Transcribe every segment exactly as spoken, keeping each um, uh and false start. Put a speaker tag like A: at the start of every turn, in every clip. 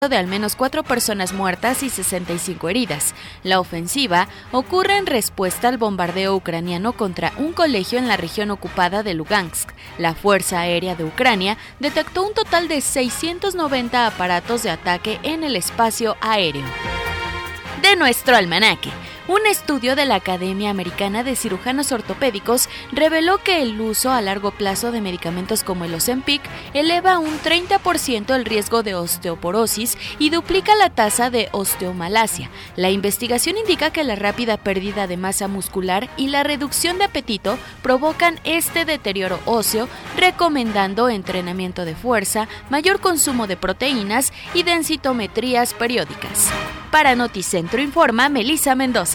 A: de al menos cuatro personas muertas y sesenta y cinco heridas. La ofensiva ocurre en respuesta al bombardeo ucraniano contra un colegio en la región ocupada de Lugansk. La Fuerza Aérea de Ucrania detectó un total de seiscientos noventa aparatos de ataque en el espacio aéreo. De nuestro almanaque. Un estudio de la Academia Americana de Cirujanos Ortopédicos reveló que el uso a largo plazo de medicamentos como el Ozempic eleva un treinta por ciento el riesgo de osteoporosis y duplica la tasa de osteomalacia. La investigación indica que la rápida pérdida de masa muscular y la reducción de apetito provocan este deterioro óseo, recomendando entrenamiento de fuerza, mayor consumo de proteínas y densitometrías periódicas. Para Noticentro informa Melissa Mendoza.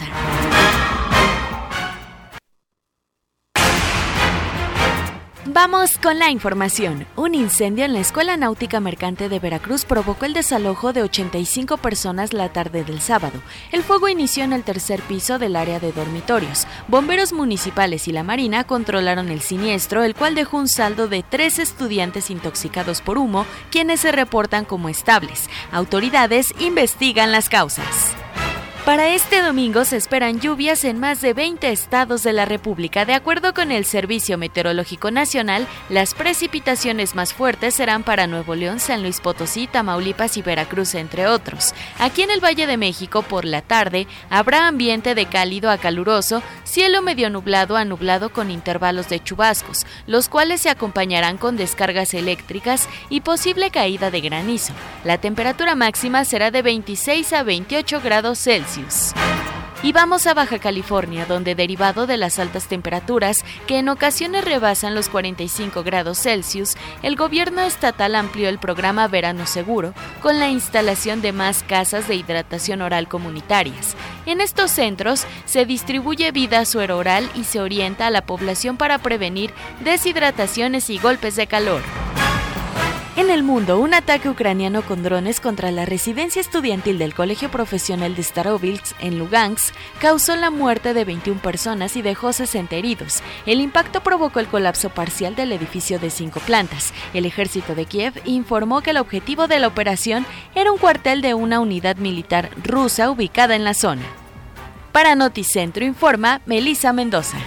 A: Vamos con la información. Un incendio en la Escuela Náutica Mercante de Veracruz provocó el desalojo de ochenta y cinco personas la tarde del sábado. El fuego inició en el tercer piso del área de dormitorios. Bomberos municipales y la Marina controlaron el siniestro, el cual dejó un saldo de tres estudiantes intoxicados por humo, quienes se reportan como estables. Autoridades investigan las causas. Para este domingo se esperan lluvias en más de veinte estados de la República. De acuerdo con el Servicio Meteorológico Nacional, las precipitaciones más fuertes serán para Nuevo León, San Luis Potosí, Tamaulipas y Veracruz, entre otros. Aquí en el Valle de México, por la tarde, habrá ambiente de cálido a caluroso, cielo medio nublado a nublado con intervalos de chubascos, los cuales se acompañarán con descargas eléctricas y posible caída de granizo. La temperatura máxima será de veintiséis a veintiocho grados Celsius. Y vamos a Baja California, donde derivado de las altas temperaturas, que en ocasiones rebasan los cuarenta y cinco grados Celsius, el gobierno estatal amplió el programa Verano Seguro con la instalación de más casas de hidratación oral comunitarias. En estos centros se distribuye vida suero-oral y se orienta a la población para prevenir deshidrataciones y golpes de calor. En el mundo, un ataque ucraniano con drones contra la residencia estudiantil del Colegio Profesional de Starovilsk en Lugansk causó la muerte de veintiuna personas y dejó sesenta heridos. El impacto provocó el colapso parcial del edificio de cinco plantas. El ejército de Kiev informó que el objetivo de la operación era un cuartel de una unidad militar rusa ubicada en la zona. Para Noticentro informa Melissa Mendoza.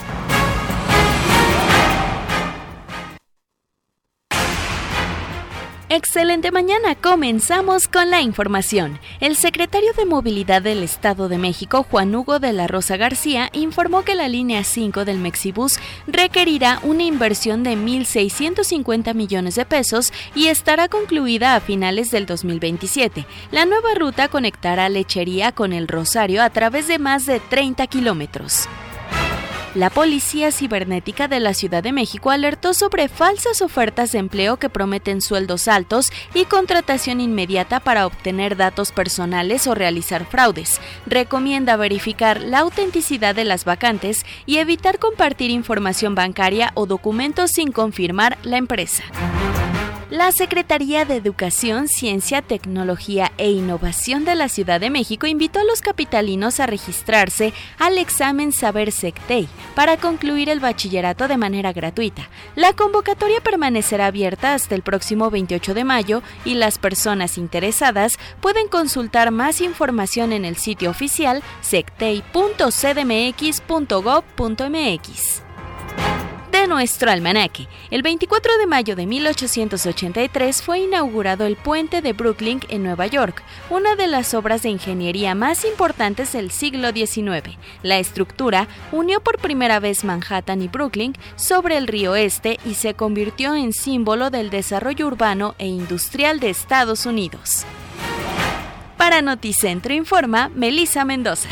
A: Excelente mañana, comenzamos con la información. El secretario de Movilidad del Estado de México, Juan Hugo de la Rosa García, informó que la línea cinco del Mexibus requerirá una inversión de mil seiscientos cincuenta millones de pesos y estará concluida a finales del dos mil veintisiete. La nueva ruta conectará Lechería con El Rosario a través de más de treinta kilómetros. La Policía Cibernética de la Ciudad de México alertó sobre falsas ofertas de empleo que prometen sueldos altos y contratación inmediata para obtener datos personales o realizar fraudes. Recomienda verificar la autenticidad de las vacantes y evitar compartir información bancaria o documentos sin confirmar la empresa. La Secretaría de Educación, Ciencia, Tecnología e Innovación de la Ciudad de México invitó a los capitalinos a registrarse al examen Saber Sectei para concluir el bachillerato de manera gratuita. La convocatoria permanecerá abierta hasta el próximo veintiocho de mayo y las personas interesadas pueden consultar más información en el sitio oficial sectei punto c d m x punto gob punto m x. De nuestro almanaque. El veinticuatro de mayo de mil ochocientos ochenta y tres fue inaugurado el Puente de Brooklyn en Nueva York, una de las obras de ingeniería más importantes del siglo diecinueve. La estructura unió por primera vez Manhattan y Brooklyn sobre el río Este y se convirtió en símbolo del desarrollo urbano e industrial de Estados Unidos. Para Noticentro informa Melissa Mendoza.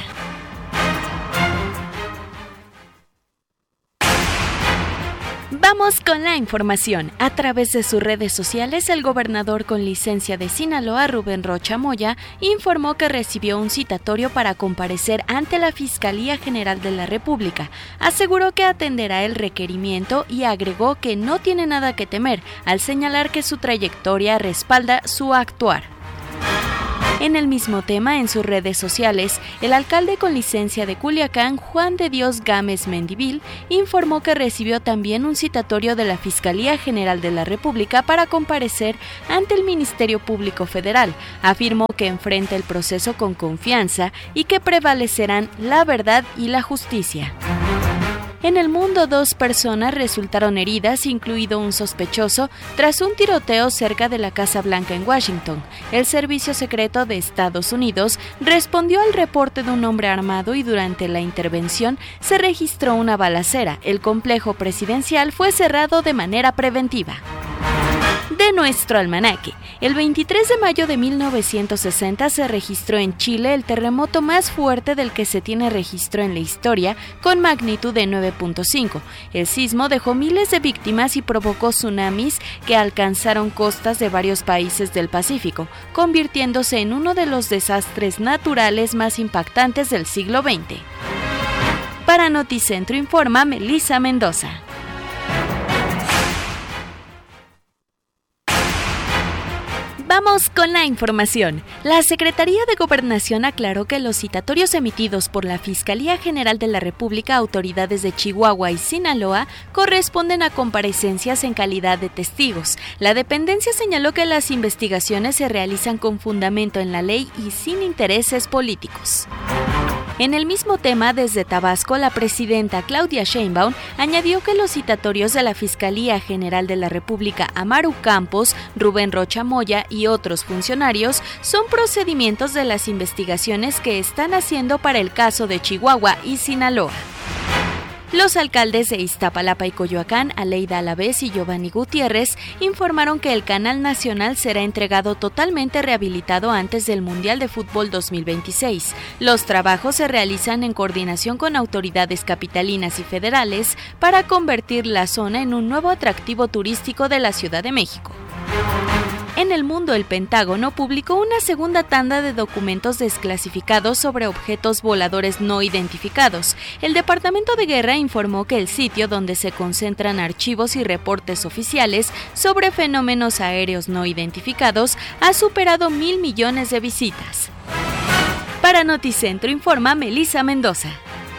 A: Vamos con la información. A través de sus redes sociales, el gobernador con licencia de Sinaloa, Rubén Rocha Moya, informó que recibió un citatorio para comparecer ante la Fiscalía General de la República. Aseguró que atenderá el requerimiento y agregó que no tiene nada que temer, al señalar que su trayectoria respalda su actuar. En el mismo tema, en sus redes sociales, el alcalde con licencia de Culiacán, Juan de Dios Gámez Mendivil, informó que recibió también un citatorio de la Fiscalía General de la República para comparecer ante el Ministerio Público Federal. Afirmó que enfrenta el proceso con confianza y que prevalecerán la verdad y la justicia. En el mundo, dos personas resultaron heridas, incluido un sospechoso, tras un tiroteo cerca de la Casa Blanca en Washington. El Servicio Secreto de Estados Unidos respondió al reporte de un hombre armado y durante la intervención se registró una balacera. El complejo presidencial fue cerrado de manera preventiva. De nuestro almanaque. El veintitrés de mayo de mil novecientos sesenta se registró en Chile el terremoto más fuerte del que se tiene registro en la historia, con magnitud de nueve punto cinco. El sismo dejó miles de víctimas y provocó tsunamis que alcanzaron costas de varios países del Pacífico, convirtiéndose en uno de los desastres naturales más impactantes del siglo veinte. Para Noticentro informa Melissa Mendoza. Vamos con la información. La Secretaría de Gobernación aclaró que los citatorios emitidos por la Fiscalía General de la República a autoridades de Chihuahua y Sinaloa corresponden a comparecencias en calidad de testigos. La dependencia señaló que las investigaciones se realizan con fundamento en la ley y sin intereses políticos. En el mismo tema, desde Tabasco, la presidenta Claudia Sheinbaum añadió que los citatorios de la Fiscalía General de la República a Maru Campos, Rubén Rocha Moya y otros funcionarios son procedimientos de las investigaciones que están haciendo para el caso de Chihuahua y Sinaloa. Los alcaldes de Iztapalapa y Coyoacán, Aleida Alavés y Giovanni Gutiérrez, informaron que el Canal Nacional será entregado totalmente rehabilitado antes del Mundial de Fútbol dos mil veintiséis. Los trabajos se realizan en coordinación con autoridades capitalinas y federales para convertir la zona en un nuevo atractivo turístico de la Ciudad de México. En el mundo, el Pentágono publicó una segunda tanda de documentos desclasificados sobre objetos voladores no identificados. El Departamento de Guerra informó que el sitio donde se concentran archivos y reportes oficiales sobre fenómenos aéreos no identificados ha superado mil millones de visitas. Para Noticentro informa Melissa Mendoza.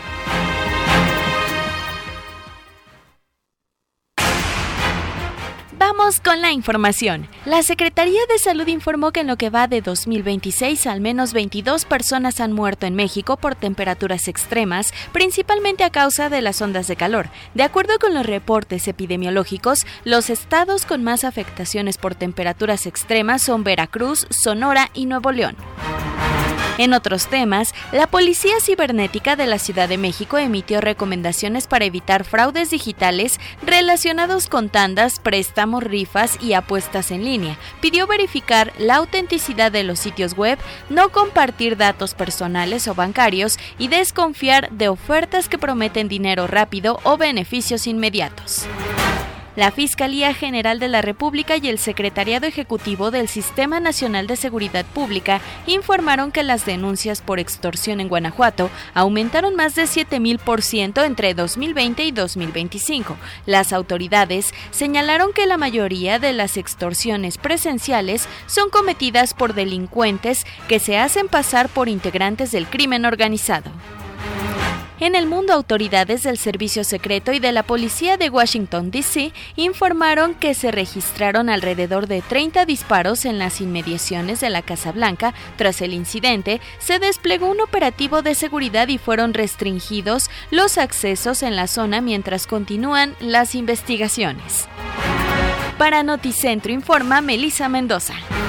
A: Vamos con la información. La Secretaría de Salud informó que en lo que va de dos mil veintiséis, al menos veintidós personas han muerto en México por temperaturas extremas, principalmente a causa de las ondas de calor. De acuerdo con los reportes epidemiológicos, los estados con más afectaciones por temperaturas extremas son Veracruz, Sonora y Nuevo León. En otros temas, la Policía Cibernética de la Ciudad de México emitió recomendaciones para evitar fraudes digitales relacionados con tandas, préstamos, rifas y apuestas en línea. Pidió verificar la autenticidad de los sitios web, no compartir datos personales o bancarios y desconfiar de ofertas que prometen dinero rápido o beneficios inmediatos. La Fiscalía General de la República y el Secretariado Ejecutivo del Sistema Nacional de Seguridad Pública informaron que las denuncias por extorsión en Guanajuato aumentaron más de siete mil por ciento entre dos mil veinte y dos mil veinticinco. Las autoridades señalaron que la mayoría de las extorsiones presenciales son cometidas por delincuentes que se hacen pasar por integrantes del crimen organizado. En el mundo, autoridades del Servicio Secreto y de la Policía de Washington, D C informaron que se registraron alrededor de treinta disparos en las inmediaciones de la Casa Blanca. Tras el incidente, se desplegó un operativo de seguridad y fueron restringidos los accesos en la zona mientras continúan las investigaciones. Para Noticentro informa Melissa Mendoza.